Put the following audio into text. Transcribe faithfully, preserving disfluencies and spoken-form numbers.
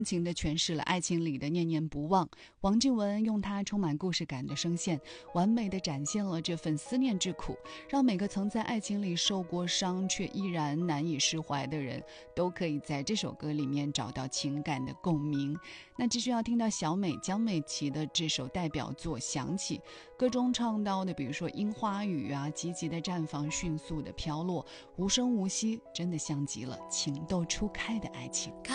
情地诠释了爱情里的念念不忘。王靖雯用她充满故事感的声线，完美地展现了这份思念之苦，让每个曾在爱情里受过伤却依然难以释怀的人，都可以在这首歌里面找到情感的共鸣。那继续要听到小美江美琪的这首代表作《想起》，歌中唱到的比如说樱花雨啊，积极的绽放，迅速的飘落，无声无息，真的像极了情窦初开的爱情。